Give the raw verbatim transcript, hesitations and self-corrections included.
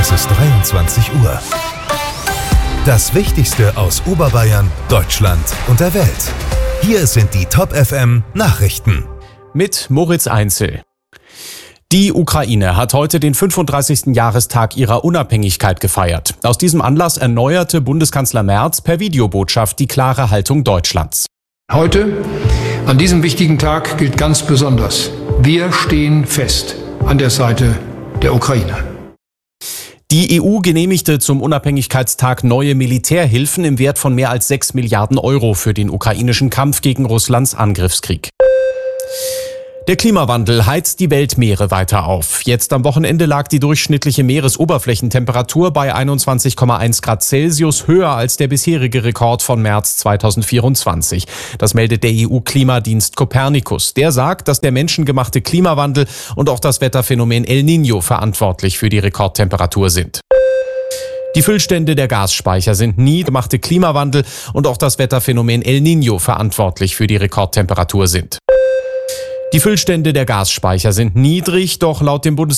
Es ist dreiundzwanzig Uhr. Das Wichtigste aus Oberbayern, Deutschland und der Welt. Hier sind die Top F M Nachrichten. Mit Moritz Einzel. Die Ukraine hat heute den fünfunddreißigsten Jahrestag ihrer Unabhängigkeit gefeiert. Aus diesem Anlass erneuerte Bundeskanzler Merz per Videobotschaft die klare Haltung Deutschlands. Heute, an diesem wichtigen Tag, gilt ganz besonders: Wir stehen fest an der Seite der Ukraine. Die E U genehmigte zum Unabhängigkeitstag neue Militärhilfen im Wert von mehr als sechs Milliarden Euro für den ukrainischen Kampf gegen Russlands Angriffskrieg. Der Klimawandel heizt die Weltmeere weiter auf. Jetzt am Wochenende lag die durchschnittliche Meeresoberflächentemperatur bei einundzwanzig Komma eins Grad Celsius, höher als der bisherige Rekord von März zweitausendvierundzwanzig. Das meldet der E U-Klimadienst Copernicus. Der sagt, dass der menschengemachte Klimawandel und auch das Wetterphänomen El Niño verantwortlich für die Rekordtemperatur sind. Die Füllstände der Gasspeicher sind nie gemachte Klimawandel und auch das Wetterphänomen El Niño verantwortlich für die Rekordtemperatur sind. Die Füllstände der Gasspeicher sind niedrig, doch laut dem Bundes